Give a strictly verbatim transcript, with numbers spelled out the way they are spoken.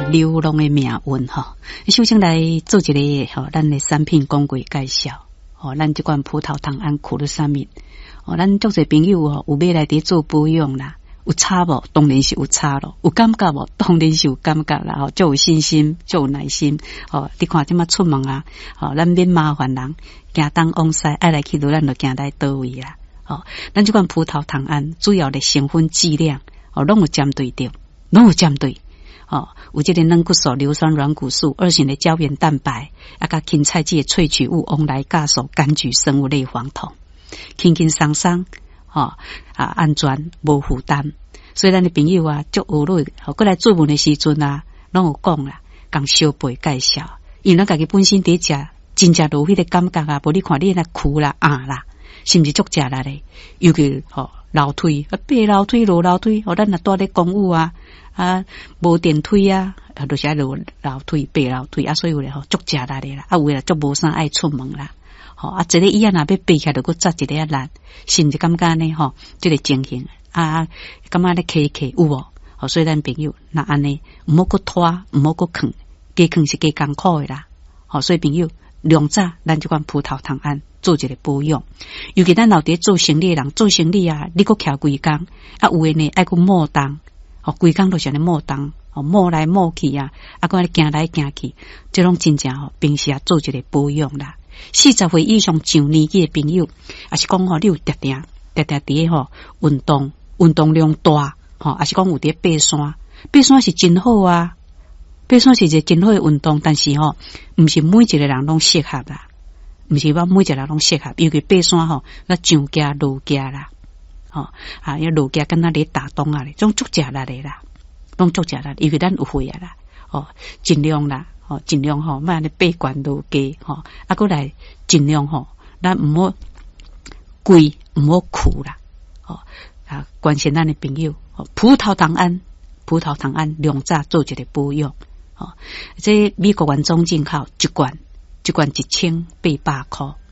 流浪的命运吼，首先来做一个吼，咱的产品广告介绍。吼，咱这款葡萄糖胺苦的产品，哦，咱足侪朋友哦，有买来伫做保养啦，有差无？当然是有差咯，有感觉无？当然是有感觉啦，吼，就有信心，就有耐心。哦，你看即马出门啊，哦，咱免麻烦人，行东往西，爱来去倒，咱就行来倒位啦。哦，咱这款葡萄糖胺主要的成分剂量，哦，拢有针对着，拢有针对。哦，有这个软骨素、硫酸软骨素、二型的胶原蛋白，啊，甲芹菜籽的萃取物往来加速柑橘生物类黄酮，轻轻松松，哦啊，安全无负担。所以咱的朋友啊，足学络，哦，过来做问的时阵啊，拢有讲啦，讲小辈介绍，因为咱家己本身伫食，真正有迄个感觉啊，无你看你那苦啦、啊啦，是毋是足食力咧？尤其哦，楼梯啊，爬楼梯、落楼梯，哦，咱若住咧公寓啊。啊，无电梯啊，啊，就是爱落楼梯、爬楼梯啊，所以有咧吼足食力咧啦，啊，有咧足无啥爱出门啦，吼啊，一个伊啊若要爬起来，就搁扎一个啊力，是毋是感觉呢？吼，即个情形啊，感觉咧起起有无？吼，所以咱朋友若安尼，毋好搁拖，毋好搁囥，加囥是加艰苦诶啦。吼，所以朋友量早，咱即款葡萄糖胺做一个保养，尤其咱老伫做生意诶人，做生意啊，你搁徛规工，啊，有诶呢爱搁摸动。哦，规工都是安尼摸动，哦摸来摸去啊，啊，搁安尼行来行去，这种真正吼，平时啊做一个保养啦。四十岁以上上年纪的朋友，也是讲吼，你有定定定定伫吼运动，运动量大，吼，也是讲有伫爬山，爬山是真好啊，爬山是一个真好的运动，但是吼，毋是每一个人拢适合啦，毋是讲每一个人拢适合，尤其爬山吼，那上架落架啦。哦，啊，要落架跟那咧打洞啊咧，种足食力咧啦，拢足食力，因为咱有会啊啦，哦，尽量啦，哦，尽量吼，莫安尼爬悬落架，吼，啊，过来尽量吼，咱毋好贵，毋好苦啦，哦，啊，关心咱的朋友，哦，葡萄糖胺，葡萄糖胺量早做一个保养，哦，这美国原装进口一罐，一罐一千八百块。